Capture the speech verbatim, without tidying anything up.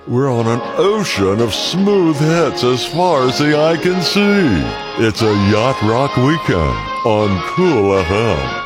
We're on an ocean of smooth hits as far as the eye can see. It's a Yacht Rock Weekend on Cool F M.